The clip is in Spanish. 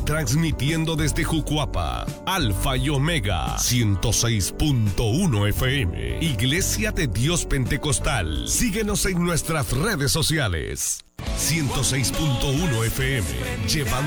transmitiendo desde Jucuapa, Alfa y Omega, 106.1 FM, Iglesia de Dios Pentecostal. Síguenos en nuestras redes sociales. 106.1 FM, llevando